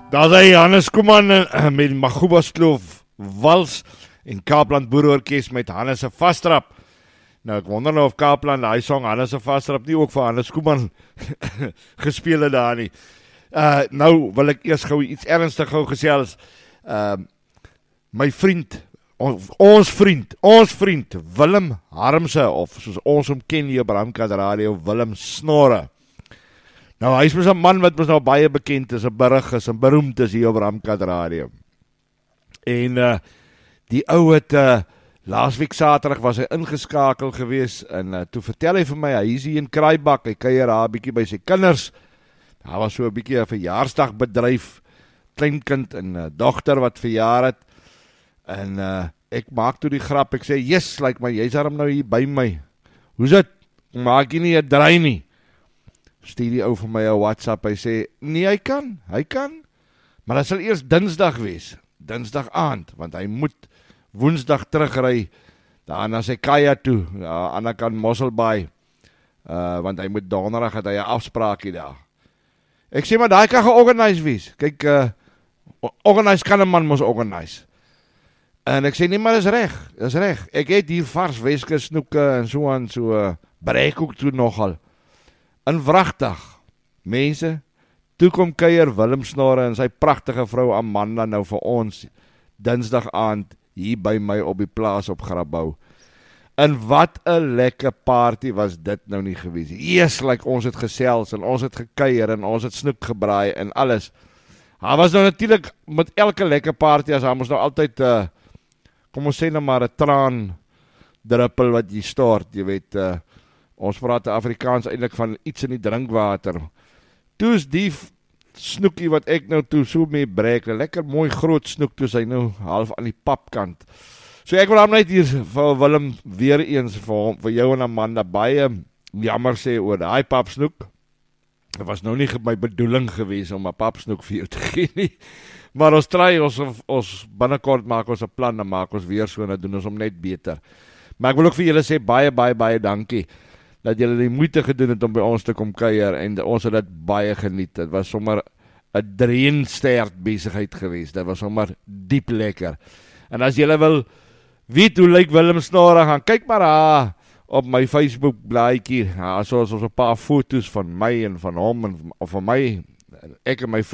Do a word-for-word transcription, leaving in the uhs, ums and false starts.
Daar is Hannes Koeman met Magubas Kloof Wals en Kaapland Boerorkes met Hannes se Vastrap. Nou ek wonder nou of Kaapland daai song Hannes se Vastrap nie ook vir Hannes Koeman gespeel het daar nie. Uh, nou wil ek eers gou iets ernstig gou gesels. Uh, my vriend, ons, ons vriend, ons vriend Willem Harmse, of soos ons hom ken hier op Ramkat Radio, Willem Snorre. Nou, hy is mos 'n man wat mos nou baie bekend is, 'n berig is, 'n beroemd is hier op Ramkat Radio. En uh, die ou het, uh, laasweek Saterdag was hy ingeskakel gewees, en uh, toe vertel hy vir my, hy is hier in Kraaibak, hy kuier daar 'n bietjie by sy kinders, daar was so 'n bietjie 'n verjaarsdagbedryf, kleinkind en uh, dogter wat verjaar het, en uh, ek maak toe die grap, ek sê, yes, like my, jy's daarom nou hier by my, hoe's dit, maak jy nie 'n draai nie, stuur die ou vir my 'n WhatsApp, hy sê, nee, hy kan, hy kan, maar dit sal eers Dinsdag wees, Dinsdag aand, want hy moet Woensdag terugry, daar na sy kaja toe, ja, aan die kant Mosselbaai, uh, want hy moet Donderdag het hy 'n afspraakie daar. Ek sê, maar daai kan georganiseer wees, kyk, uh, organise kan 'n man mos organise, en ek sê, nee, maar dis reg, dis reg, ek het hier vars Weskus snoeke, en so aan, so uh, breekhoek toe nogal, in Wragtig, mense, toe kom kuier Willem Snorre en sy pragtige vrou Amanda nou vir ons, Dinsdag aand, hier by my op die plaas op Grabouw. En wat 'n lekker party was dit nou nie gewees. Eers, like ons het gesels, en ons het gekuier, en ons het snoek gebraai, en alles. Daar was nou natuurlijk, met elke lekker party, as daar moes nou altyd, uh, kom ons sê nou maar, 'n traan druppel wat jy stort, jy weet, uh, ons praat Afrikaans eintlik van iets in die drinkwater. Toe is die snoekie wat ek nou toe so mee breek, lekker mooi groot snoek, toe sy nou half aan die papkant. So ek wil hom net hier vir Willem weer eens vir, hom, vir jou en Amanda baie jammer sê oor die papsnoek. Het was nou nie my bedoeling gewees om 'n papsnoek vir jou te gee nie. Maar ons try, ons, ons binnekort maak ons 'n plan, dan maak ons weer so, en dan doen ons hom net beter. Maar ek wil ook vir julle sê baie, baie, baie dankie dat julle die moeite gedoen het om by ons te kom kuier, en ons het dit baie geniet. Dit was sommer 'n dreenstert besigheid geweest. Dit was sommer diep lekker. En as julle wil weet hoe lyk Willem Snorre, gaan kyk maar daar op my Facebook blaadjie. Daar is ons 'n paar foto's van my en van hom en of van my, ek en my